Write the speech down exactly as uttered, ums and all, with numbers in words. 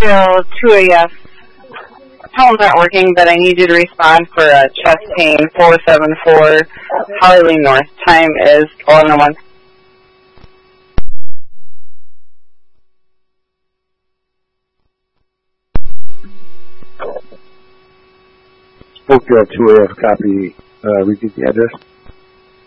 Spokesville two A F. Tele's not working, but I need you to respond for uh, chest pain four seven four Holly North. Time is eleven oh one. Spokesville two A F, copy. Uh, repeat the address.